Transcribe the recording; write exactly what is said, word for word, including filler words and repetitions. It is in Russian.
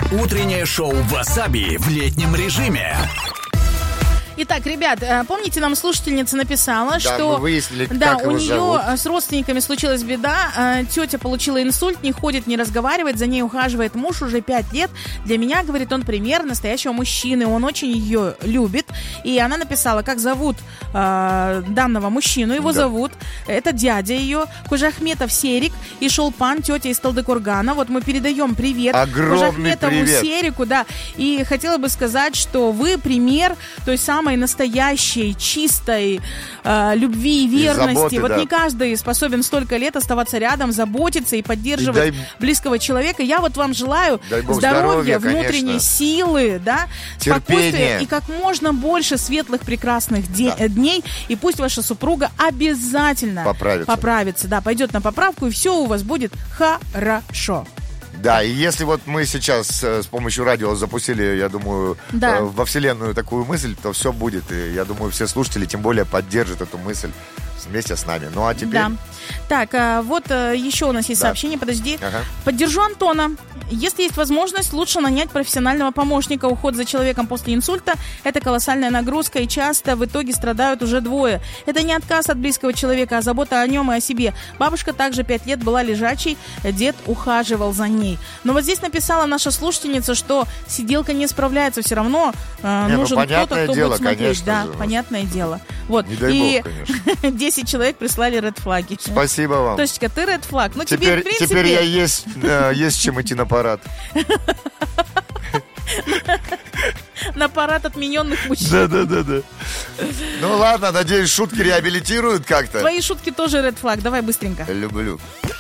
Утреннее шоу «Васаби» в летнем режиме. Итак, ребят, помните, нам слушательница написала, да, что мы выяснили, да, как у его нее зовут. с родственниками случилась беда, тетя получила инсульт, не ходит, не разговаривает, за ней ухаживает муж уже пять лет. Для меня, говорит, он пример настоящего мужчины, он очень ее любит. И она написала, как зовут э, данного мужчину, его да. зовут, это дядя ее, Кожахметов Серик и Шолпан, тетя из Талдыкургана. Вот мы передаем привет Кожахметову привет. Серику, да. И хотела бы сказать, что вы пример той самой настоящей, чистой э, любви и верности. И заботы, вот да. не каждый способен столько лет оставаться рядом, заботиться и поддерживать и дай... близкого человека. Я вот вам желаю здоровья, здоровья, внутренней конечно. силы, да, спокойствия и как можно больше светлых, прекрасных де- да. дней. И пусть ваша супруга обязательно поправится. поправится, да, пойдет на поправку, и все у вас будет хорошо. Да, и если вот мы сейчас э, с помощью радио запустили, я думаю, да. э, во вселенную такую мысль, то все будет. И я думаю, все слушатели тем более поддержат эту мысль вместе с нами. Ну а теперь... Да. Так, а, вот а, еще у нас есть да. сообщение, подожди. Ага. Поддержу Антона. Если есть возможность, лучше нанять профессионального помощника. Уход за человеком после инсульта – это колоссальная нагрузка, и часто в итоге страдают уже двое. Это не отказ от близкого человека, а забота о нем и о себе. Бабушка также пять лет была лежачей, дед ухаживал за ней. Но вот здесь написала наша слушательница, что сиделка не справляется, все равно э, не, нужен ну, кто-то, кто дело, будет смотреть. Конечно, да, же. понятное дело. Вот. Не дай и бог, конечно. десять человек прислали ред-флаги. Спасибо вам. Тосечка, ты ред-флаг. Ну, теперь, тебе, в принципе... теперь я есть, э, есть чем идти на парад. На парад отмененных мужчин. Да-да-да. Ну ладно, надеюсь, шутки реабилитируют как-то. Твои шутки тоже ред-флаг. Давай быстренько. Люблю.